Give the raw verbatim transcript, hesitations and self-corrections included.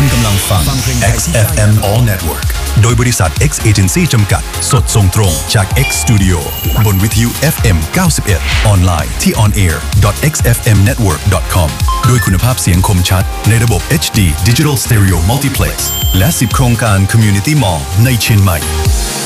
คุณกำลังฟัง X เอฟ เอ็ม All Network โดยบริษัท X Agency จำกัดสดส่งตรงจาก X Studio บนวิทยุ เอฟ เอ็ม เก้าสิบเอ็ด ออนไลน์ที่ on air dot x f m network dot com ด้วยคุณภาพเสียงคมชัดในระบบ เอช ดี Digital Stereo Multiplex และสิบโครงการ Community Mall ในเชียงใหม่